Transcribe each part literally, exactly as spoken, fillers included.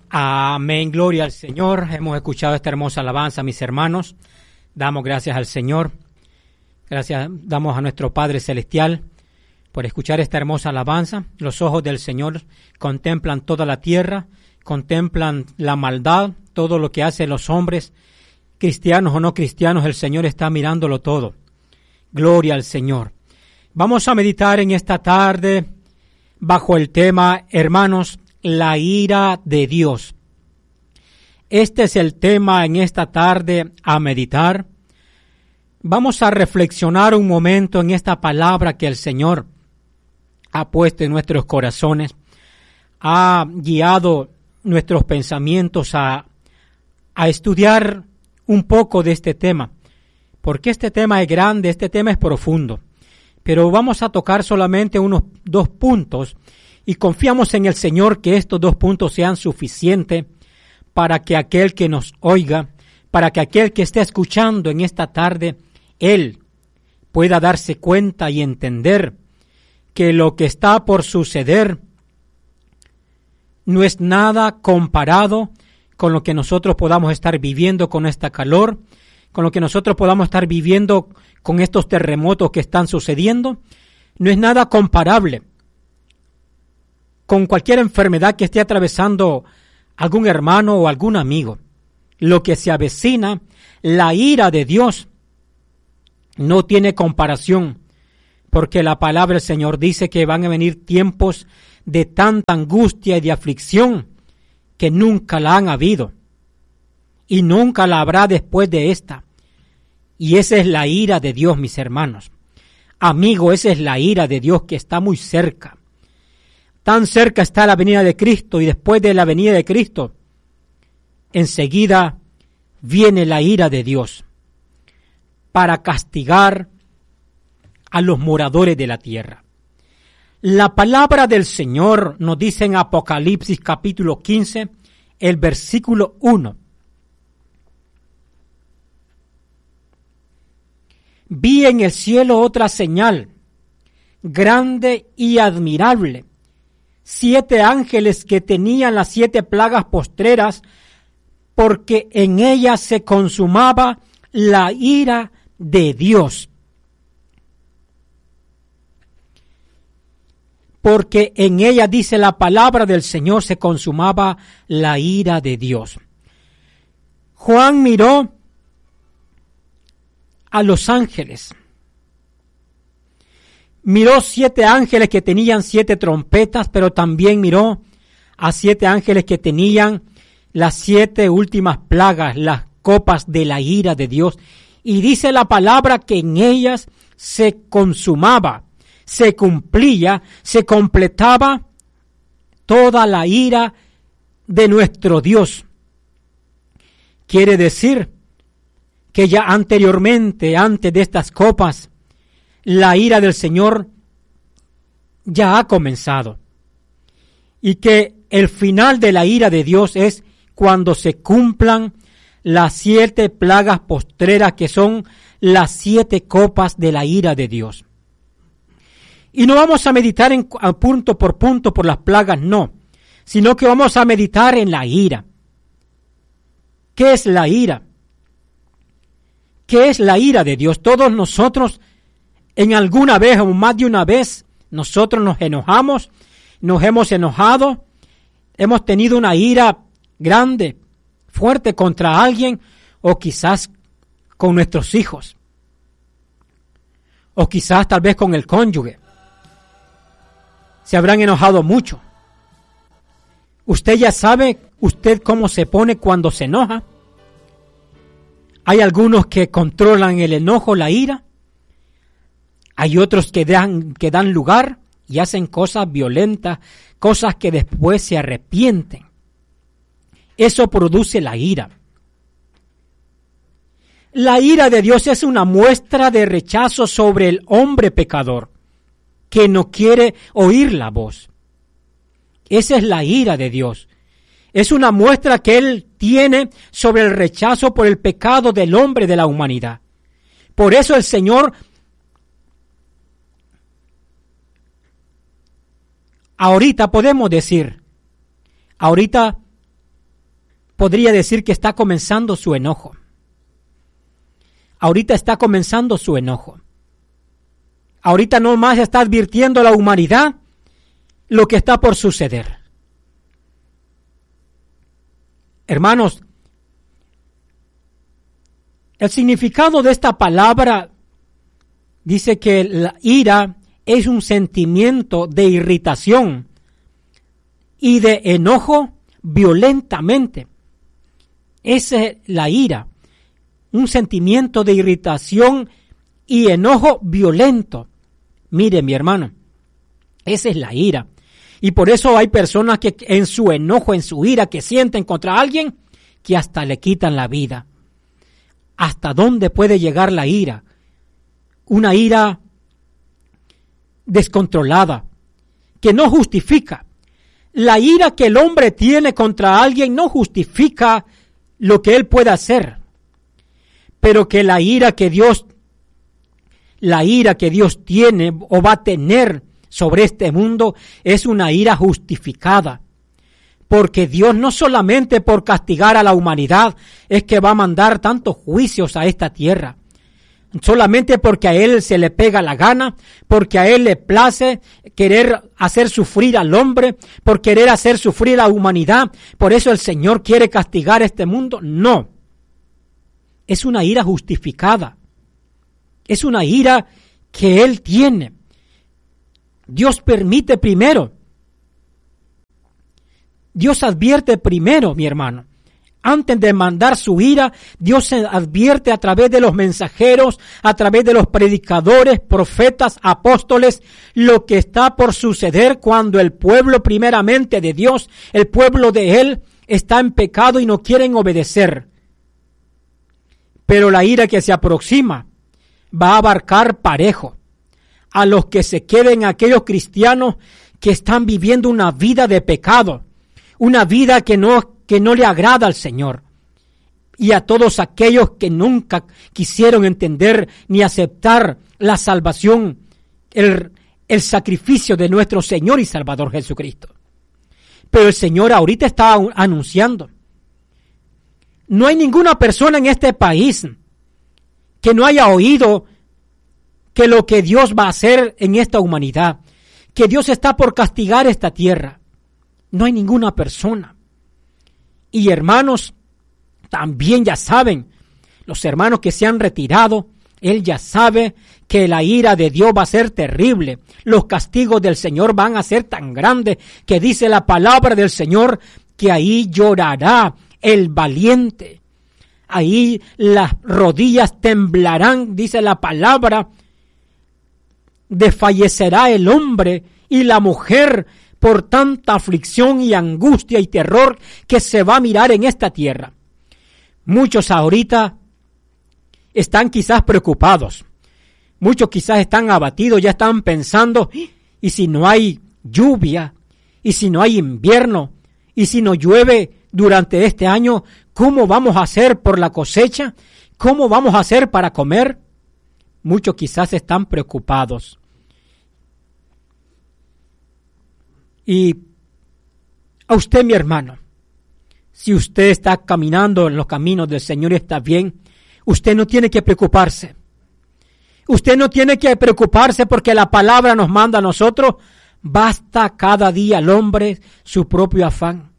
Amén, gloria al Señor. Hemos escuchado esta hermosa alabanza, mis hermanos. Damos gracias al Señor. Gracias damos a nuestro Padre Celestial por escuchar esta hermosa alabanza. Los ojos del Señor contemplan toda la tierra, contemplan la maldad, todo lo que hacen los hombres, cristianos o no cristianos, el Señor está mirándolo todo. Gloria al Señor. Vamos a meditar en esta tarde bajo el tema, hermanos, la ira de Dios. Este es el tema en esta tarde a meditar. Vamos a reflexionar un momento en esta palabra que el Señor ha puesto en nuestros corazones, ha guiado nuestros pensamientos a, a estudiar un poco de este tema, porque este tema es grande, este tema es profundo, pero vamos a tocar solamente unos dos puntos y confiamos en el Señor que estos dos puntos sean suficientes para que aquel que nos oiga, para que aquel que esté escuchando en esta tarde, él pueda darse cuenta y entender que lo que está por suceder no es nada comparado con lo que nosotros podamos estar viviendo con esta calor, con lo que nosotros podamos estar viviendo con estos terremotos que están sucediendo. No es nada comparable con cualquier enfermedad que esté atravesando algún hermano o algún amigo. Lo que se avecina, la ira de Dios, no tiene comparación, porque la palabra del Señor dice que van a venir tiempos de tanta angustia y de aflicción que nunca la han habido y nunca la habrá después de esta. Y esa es la ira de Dios, mis hermanos. Amigo, esa es la ira de Dios que está muy cerca. Tan cerca está la venida de Cristo, y después de la venida de Cristo, enseguida viene la ira de Dios para castigar a los moradores de la tierra. La palabra del Señor nos dice en Apocalipsis capítulo quince, el versículo uno. Vi en el cielo otra señal, grande y admirable, siete ángeles que tenían las siete plagas postreras, porque en ellas se consumaba la ira de Dios. Porque en ella, dice la palabra del Señor, se consumaba la ira de Dios. Juan miró a los ángeles. Miró siete ángeles que tenían siete trompetas, pero también miró a siete ángeles que tenían las siete últimas plagas, las copas de la ira de Dios. Y dice la palabra que en ellas se consumaba, se cumplía, se completaba toda la ira de nuestro Dios. Quiere decir que ya anteriormente, antes de estas copas, la ira del Señor ya ha comenzado. Y que el final de la ira de Dios es cuando se cumplan las siete plagas postreras, que son las siete copas de la ira de Dios. Y no vamos a meditar en, a punto por punto por las plagas, no, sino que vamos a meditar en la ira. ¿Qué es la ira? ¿Qué es la ira de Dios? Todos nosotros, en alguna vez o más de una vez, nosotros nos enojamos, nos hemos enojado, hemos tenido una ira grande, fuerte contra alguien, o quizás con nuestros hijos, o quizás tal vez con el cónyuge. Se habrán enojado mucho. Usted ya sabe, usted cómo se pone cuando se enoja. Hay algunos que controlan el enojo, la ira. Hay otros que dan, que dan lugar y hacen cosas violentas, cosas que después se arrepienten. Eso produce la ira. La ira de Dios es una muestra de rechazo sobre el hombre pecador, que no quiere oír la voz. Esa es la ira de Dios. Es una muestra que Él tiene sobre el rechazo por el pecado del hombre, de la humanidad. Por eso el Señor ahorita podemos decir, ahorita podría decir que está comenzando su enojo. Ahorita está comenzando su enojo. Ahorita no más está advirtiendo a la humanidad lo que está por suceder. Hermanos, el significado de esta palabra dice que la ira es un sentimiento de irritación y de enojo violentamente. Esa es la ira, un sentimiento de irritación y enojo violento. Mire, mi hermano, esa es la ira. Y por eso hay personas que en su enojo, en su ira que sienten contra alguien, que hasta le quitan la vida. ¿Hasta dónde puede llegar la ira? Una ira descontrolada, que no justifica. La ira que el hombre tiene contra alguien no justifica lo que él puede hacer. Pero que la ira que Dios, la ira que Dios tiene o va a tener sobre este mundo es una ira justificada. Porque Dios no solamente por castigar a la humanidad es que va a mandar tantos juicios a esta tierra. Solamente porque a Él se le pega la gana, porque a Él le place querer hacer sufrir al hombre, por querer hacer sufrir a la humanidad. Por eso el Señor quiere castigar a este mundo. No. Es una ira justificada. Es una ira que Él tiene. Dios permite primero. Dios advierte primero, mi hermano. Antes de mandar su ira, Dios se advierte a través de los mensajeros, a través de los predicadores, profetas, apóstoles, lo que está por suceder cuando el pueblo primeramente de Dios, el pueblo de Él, está en pecado y no quieren obedecer. Pero la ira que se aproxima va a abarcar parejo a los que se queden, aquellos cristianos que están viviendo una vida de pecado, una vida que no, que no le agrada al Señor, y a todos aquellos que nunca quisieron entender ni aceptar la salvación, el, el sacrificio de nuestro Señor y Salvador Jesucristo. Pero el Señor ahorita está anunciando, no hay ninguna persona en este país que no haya oído que lo que Dios va a hacer en esta humanidad, que Dios está por castigar esta tierra. No hay ninguna persona. Y hermanos, también ya saben, los hermanos que se han retirado, él ya sabe que la ira de Dios va a ser terrible. Los castigos del Señor van a ser tan grandes que dice la palabra del Señor que ahí llorará el valiente. Ahí las rodillas temblarán, dice la palabra. Desfallecerá el hombre y la mujer por tanta aflicción y angustia y terror que se va a mirar en esta tierra. Muchos ahorita están quizás preocupados. Muchos quizás están abatidos, ya están pensando, ¿y si no hay lluvia? ¿Y si no hay invierno? ¿Y si no llueve durante este año? ¿Cómo vamos a hacer por la cosecha? ¿Cómo vamos a hacer para comer? Muchos quizás están preocupados. Y a usted, mi hermano, si usted está caminando en los caminos del Señor y está bien, usted no tiene que preocuparse. Usted no tiene que preocuparse porque la palabra nos manda a nosotros, basta cada día al hombre su propio afán.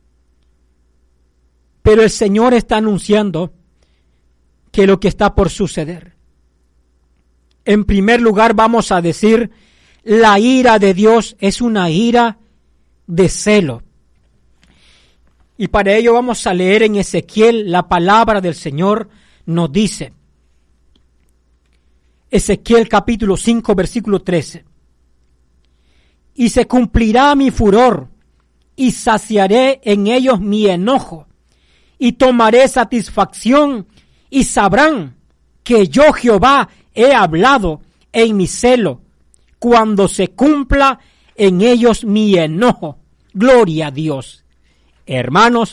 Pero el Señor está anunciando que lo que está por suceder. En primer lugar vamos a decir, la ira de Dios es una ira de celo. Y para ello vamos a leer en Ezequiel, la palabra del Señor nos dice, Ezequiel capítulo cinco, versículo trece, y se cumplirá mi furor, y saciaré en ellos mi enojo, y tomaré satisfacción, y sabrán que yo Jehová he hablado en mi celo, cuando se cumpla en ellos mi enojo. Gloria a Dios. Hermanos,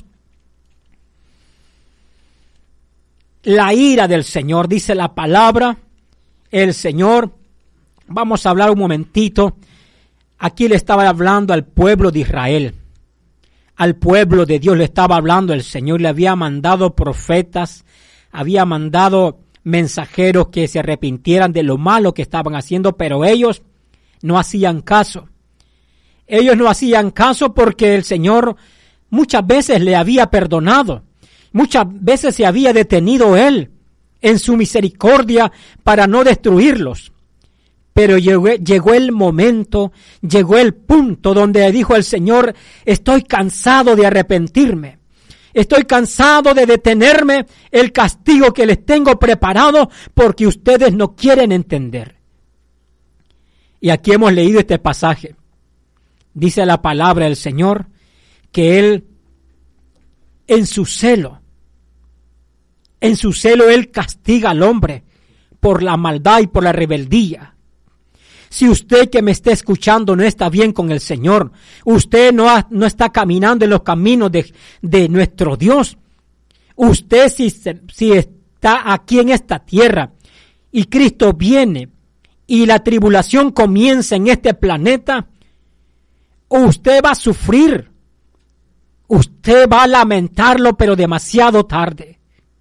la ira del Señor, dice la palabra, el Señor, vamos a hablar un momentito, aquí le estaba hablando al pueblo de Israel, al pueblo de Dios le estaba hablando. El Señor le había mandado profetas, había mandado mensajeros que se arrepintieran de lo malo que estaban haciendo, pero ellos no hacían caso. Ellos no hacían caso porque el Señor muchas veces le había perdonado, muchas veces se había detenido Él en su misericordia para no destruirlos. Pero llegó, llegó el momento, llegó el punto donde dijo el Señor: estoy cansado de arrepentirme. Estoy cansado de detenerme el castigo que les tengo preparado porque ustedes no quieren entender. Y aquí hemos leído este pasaje. Dice la palabra del Señor que Él, en su celo, en su celo Él castiga al hombre por la maldad y por la rebeldía. Si usted que me está escuchando no está bien con el Señor, usted no, ha, no está caminando en los caminos de, de nuestro Dios, usted si, si está aquí en esta tierra y Cristo viene y la tribulación comienza en este planeta, usted va a sufrir, usted va a lamentarlo, pero demasiado tarde.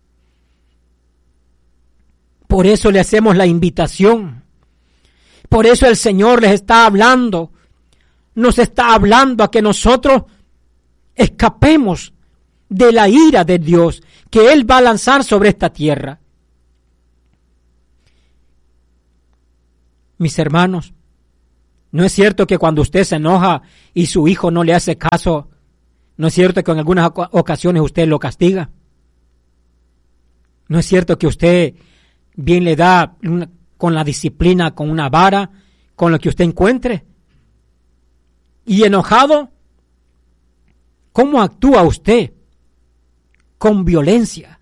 Por eso le hacemos la invitación. Por eso el Señor les está hablando, nos está hablando a que nosotros escapemos de la ira de Dios que Él va a lanzar sobre esta tierra. Mis hermanos, ¿no es cierto que cuando usted se enoja y su hijo no le hace caso, no es cierto que en algunas ocasiones usted lo castiga? ¿No es cierto que usted bien le da una, con la disciplina, con una vara, con lo que usted encuentre? Y enojado, ¿cómo actúa usted? Con violencia.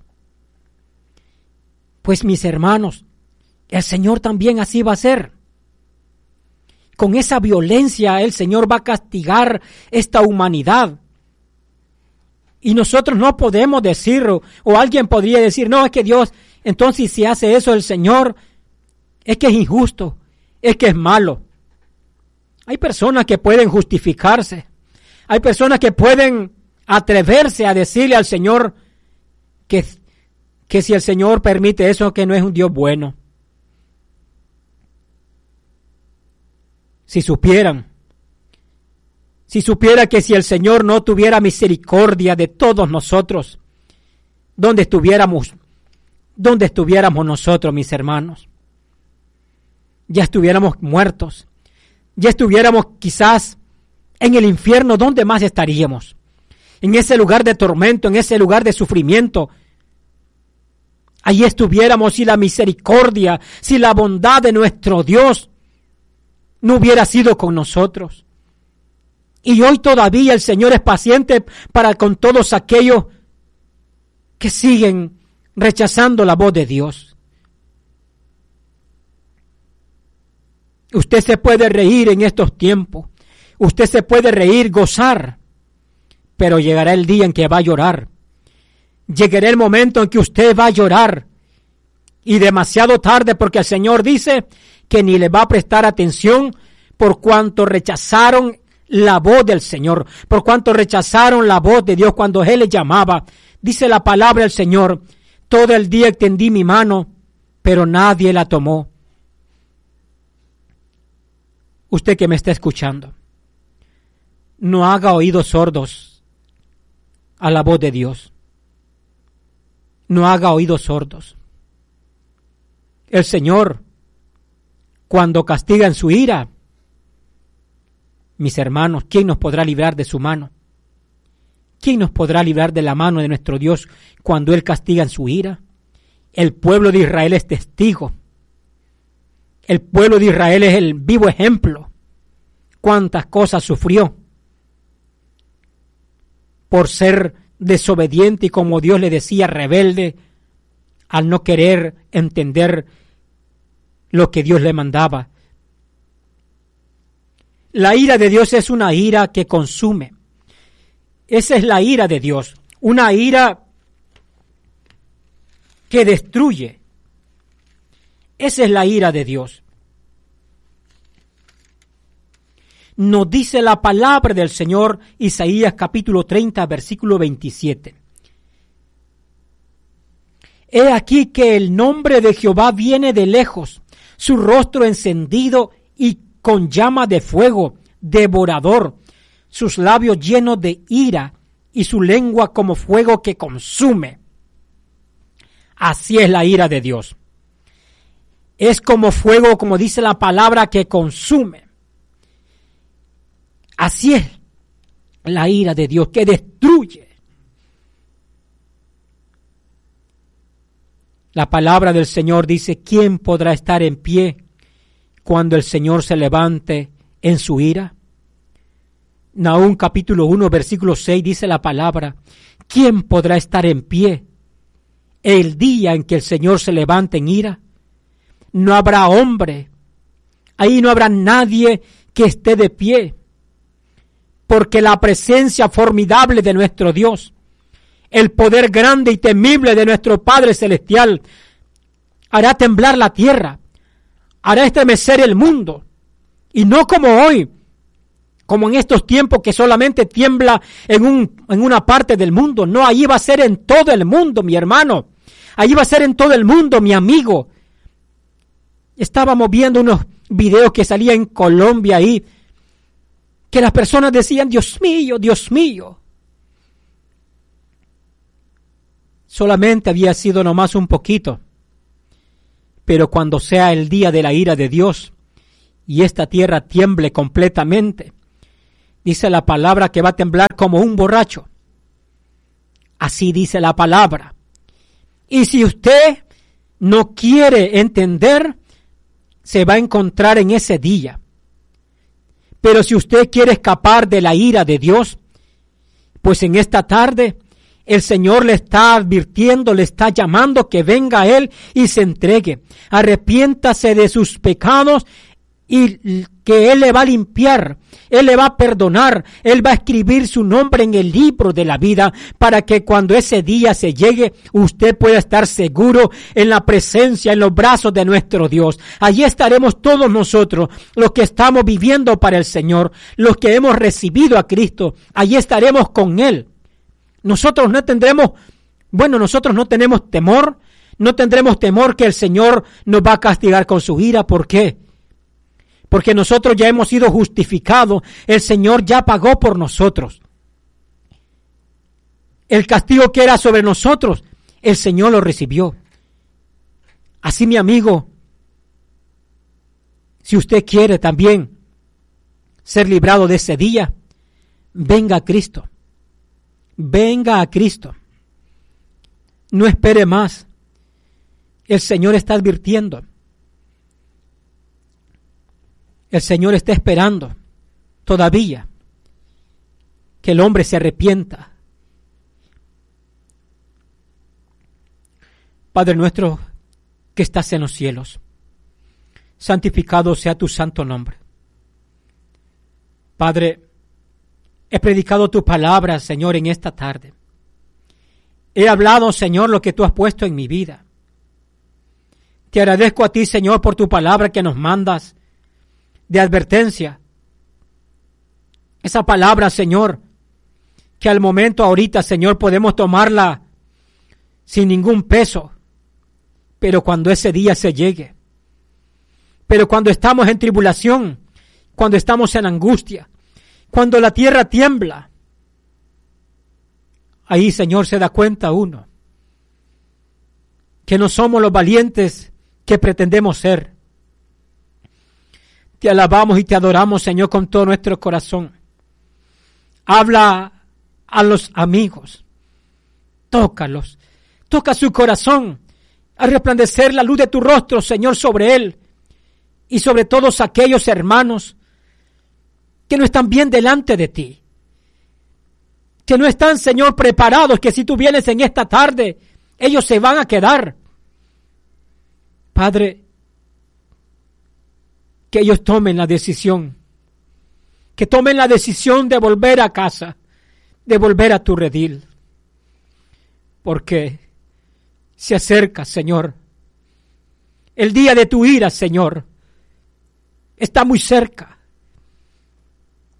Pues mis hermanos, el Señor también así va a ser. Con esa violencia el Señor va a castigar esta humanidad. Y nosotros no podemos decirlo, o alguien podría decir, no, es que Dios, entonces si hace eso el Señor, es que es injusto, es que es malo. Hay personas que pueden justificarse, hay personas que pueden atreverse a decirle al Señor que, que si el Señor permite eso, que no es un Dios bueno. Si supieran, si supiera que si el Señor no tuviera misericordia de todos nosotros, ¿dónde estuviéramos? ¿Dónde estuviéramos nosotros, mis hermanos? Ya estuviéramos muertos, ya estuviéramos quizás en el infierno. ¿Dónde más estaríamos? En ese lugar de tormento, en ese lugar de sufrimiento. Allí estuviéramos si la misericordia, si la bondad de nuestro Dios no hubiera sido con nosotros. Y hoy todavía el Señor es paciente para con todos aquellos que siguen rechazando la voz de Dios. Usted se puede reír en estos tiempos, usted se puede reír, gozar, pero llegará el día en que va a llorar. Llegará el momento en que usted va a llorar, y demasiado tarde, porque el Señor dice que ni le va a prestar atención por cuanto rechazaron la voz del Señor, por cuanto rechazaron la voz de Dios cuando Él les llamaba. Dice la palabra del Señor: todo el día extendí mi mano, pero nadie la tomó. Usted que me está escuchando, no haga oídos sordos a la voz de Dios. No haga oídos sordos. El Señor, cuando castiga en su ira, mis hermanos, ¿quién nos podrá librar de su mano? ¿Quién nos podrá librar de la mano de nuestro Dios cuando Él castiga en su ira? El pueblo de Israel es testigo. El pueblo de Israel es el vivo ejemplo. Cuántas cosas sufrió por ser desobediente y, como Dios le decía, rebelde, al no querer entender lo que Dios le mandaba. La ira de Dios es una ira que consume. Esa es la ira de Dios, una ira que destruye. Esa es la ira de Dios. Nos dice la palabra del Señor, Isaías capítulo treinta, versículo veintisiete. He aquí que el nombre de Jehová viene de lejos, su rostro encendido y con llama de fuego, devorador, sus labios llenos de ira y su lengua como fuego que consume. Así es la ira de Dios. Es como fuego, como dice la palabra, que consume. Así es la ira de Dios, que destruye. La palabra del Señor dice, ¿quién podrá estar en pie cuando el Señor se levante en su ira? Nahum capítulo uno, versículo seis dice la palabra, ¿quién podrá estar en pie el día en que el Señor se levante en ira? No habrá hombre, ahí no habrá nadie que esté de pie, porque la presencia formidable de nuestro Dios, el poder grande y temible de nuestro Padre Celestial, hará temblar la tierra, hará estremecer el mundo, y no como hoy, como en estos tiempos que solamente tiembla en, un, en una parte del mundo. No, allí va a ser en todo el mundo, mi hermano, allí va a ser en todo el mundo, mi amigo. Estábamos viendo unos videos que salían en Colombia ahí, que las personas decían, Dios mío, Dios mío. Solamente había sido nomás un poquito. Pero cuando sea el día de la ira de Dios y esta tierra tiemble completamente, dice la palabra que va a temblar como un borracho. Así dice la palabra. Y si usted no quiere entender, se va a encontrar en ese día. Pero si usted quiere escapar de la ira de Dios, pues en esta tarde el Señor le está advirtiendo, le está llamando que venga a Él y se entregue. Arrepiéntase de sus pecados y que Él le va a limpiar, Él le va a perdonar, Él va a escribir su nombre en el libro de la vida para que cuando ese día se llegue, usted pueda estar seguro en la presencia, en los brazos de nuestro Dios. Allí estaremos todos nosotros, los que estamos viviendo para el Señor, los que hemos recibido a Cristo, allí estaremos con Él. Nosotros no tendremos, bueno, nosotros no tenemos temor, no tendremos temor que el Señor nos va a castigar con su ira. ¿Por qué? Porque nosotros ya hemos sido justificados, el Señor ya pagó por nosotros. El castigo que era sobre nosotros, el Señor lo recibió. Así, mi amigo, si usted quiere también ser librado de ese día, venga a Cristo. Venga a Cristo. No espere más. El Señor está advirtiendo. El Señor está esperando todavía que el hombre se arrepienta. Padre nuestro que estás en los cielos, santificado sea tu santo nombre. Padre, he predicado tu palabra, Señor, en esta tarde. He hablado, Señor, lo que tú has puesto en mi vida. Te agradezco a ti, Señor, por tu palabra que nos mandas de advertencia. Esa palabra, Señor, que al momento ahorita, Señor, podemos tomarla sin ningún peso. Pero cuando ese día se llegue, pero cuando estamos en tribulación, cuando estamos en angustia, cuando la tierra tiembla, ahí, Señor, se da cuenta uno que no somos los valientes que pretendemos ser. Te alabamos y te adoramos, Señor, con todo nuestro corazón. Habla a los amigos, tócalos, toca su corazón, a resplandecer la luz de tu rostro, Señor, sobre él y sobre todos aquellos hermanos que no están bien delante de ti, que no están, Señor, preparados, que si tú vienes en esta tarde, ellos se van a quedar. Padre, que ellos tomen la decisión, que tomen la decisión de volver a casa, de volver a tu redil, porque se acerca, Señor, el día de tu ira, Señor, está muy cerca.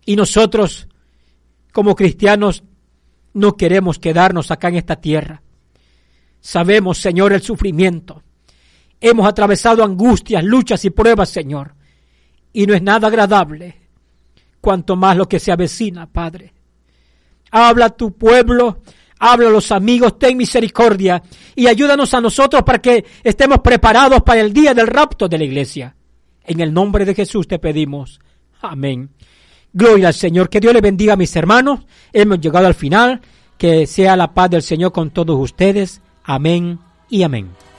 Y nosotros, como cristianos, no queremos quedarnos acá en esta tierra. Sabemos, Señor, el sufrimiento. Hemos atravesado angustias, luchas y pruebas, Señor. Y no es nada agradable, cuanto más lo que se avecina, Padre. Habla a tu pueblo, habla a los amigos, ten misericordia y ayúdanos a nosotros para que estemos preparados para el día del rapto de la iglesia. En el nombre de Jesús te pedimos. Amén. Gloria al Señor. Que Dios le bendiga a mis hermanos. Hemos llegado al final. Que sea la paz del Señor con todos ustedes. Amén y amén.